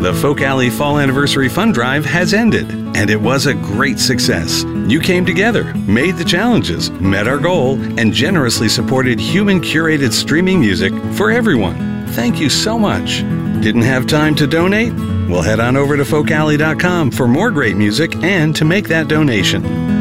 The Folk Alley Fall Anniversary Fund Drive has ended, and it was a great success. You came together, made the challenges, met our goal, and generously supported human-curated streaming music for everyone. Thank you so much. Didn't have time to donate? Well, head on over to folkalley.com for more great music and to make that donation.